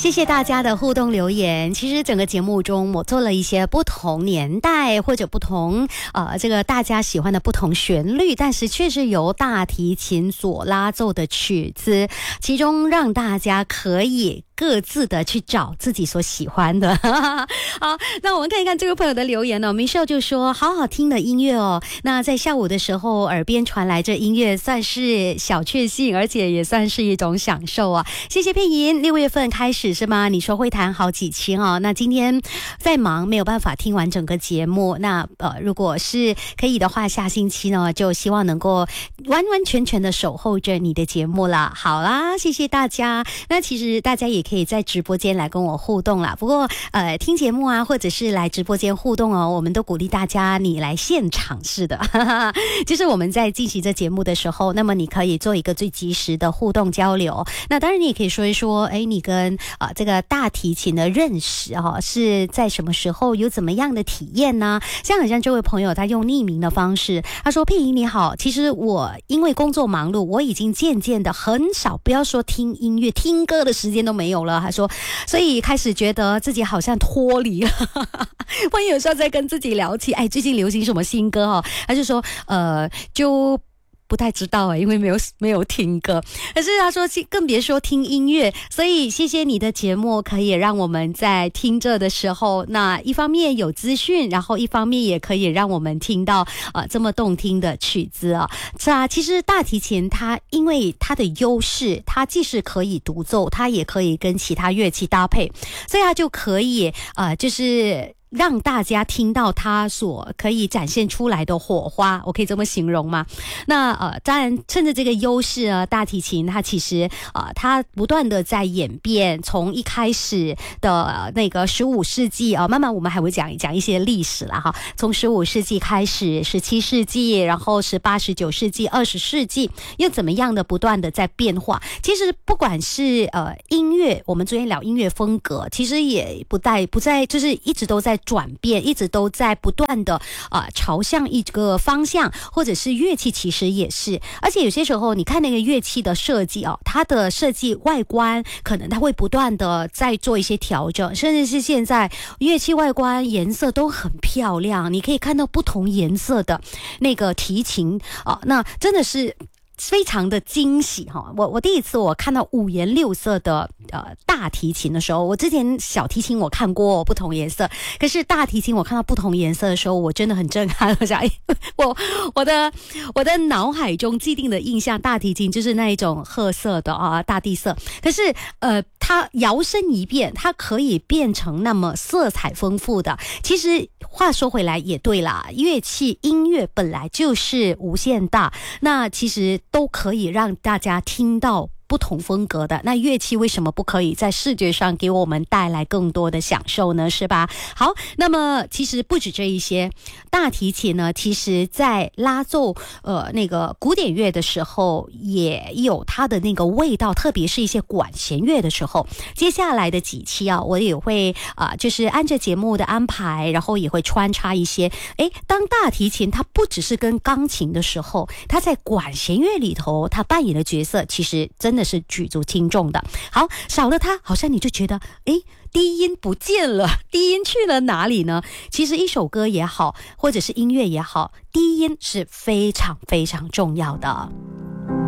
谢谢大家的互动留言。其实整个节目中我做了一些不同年代或者不同这个大家喜欢的不同旋律，但是却是由大提琴所拉奏的曲子，其中让大家可以各自的去找自己所喜欢的。好，那我们看一看这个朋友的留言哦。Michelle 就说好好听的音乐哦，那在下午的时候耳边传来这音乐算是小确幸，而且也算是一种享受啊。谢谢佩莹，6月份开始是吗？你说会弹好几期哦，那今天在忙没有办法听完整个节目，那如果是可以的话，下星期呢就希望能够完完全全的守候着你的节目啦。好啦，谢谢大家。那其实大家也可以在直播间来跟我互动啦，不过听节目啊或者是来直播间互动哦，我们都鼓励大家你来现场式的就是我们在进行这节目的时候，那么你可以做一个最及时的互动交流。那当然你也可以说一说你跟这个大提琴的认识是在什么时候，有怎么样的体验呢？像好像这位朋友他用匿名的方式，他说佩莹你好，其实我因为工作忙碌，我已经渐渐的很少，不要说听音乐听歌的时间都没有了，他说所以开始觉得自己好像脱离了万一有时候在跟自己聊起最近流行什么新歌他就说就不太知道因为没有听歌，可是他说更别说听音乐，所以谢谢你的节目可以让我们在听着的时候，那一方面有资讯，然后一方面也可以让我们听到这么动听的曲子其实大提琴它因为它的优势，它既是可以独奏，它也可以跟其他乐器搭配，所以它就可以就是让大家听到它所可以展现出来的火花，我可以这么形容吗？那当然趁着这个优势大提琴它其实它不断的在演变，从一开始的那个15世纪慢慢我们还会讲一些历史啦从15世纪开始，17世纪，然后18、19世纪、20世纪又怎么样的不断的在变化。其实不管是音乐，我们昨天聊音乐风格，其实也不在就是一直都在转变，一直都在不断的朝向一个方向，或者是乐器其实也是，而且有些时候你看那个乐器的设计它的设计外观可能它会不断的在做一些调整，甚至是现在乐器外观颜色都很漂亮，你可以看到不同颜色的那个提琴那真的是非常的惊喜我第一次我看到5颜6色的大提琴的时候，我之前小提琴我看过不同颜色，可是大提琴我看到不同颜色的时候，我真的很震撼。我想我的脑海中既定的印象，大提琴就是那一种褐色的大地色，可是它摇身一变，它可以变成那么色彩丰富的。其实话说回来也对啦，乐器音乐本来就是无限大，那其实都可以让大家听到不同风格的，那乐器为什么不可以在视觉上给我们带来更多的享受呢？是吧？好，那么其实不止这一些，大提琴呢，其实在拉奏那个古典乐的时候也有它的那个味道，特别是一些管弦乐的时候。接下来的几期我也会就是按着节目的安排，然后也会穿插一些当大提琴它不只是跟钢琴的时候，它在管弦乐里头它扮演的角色其实真的是举足轻重的。好，少了它好像你就觉得低音不见了，低音去了哪里呢？其实一首歌也好，或者是音乐也好，低音是非常非常重要的。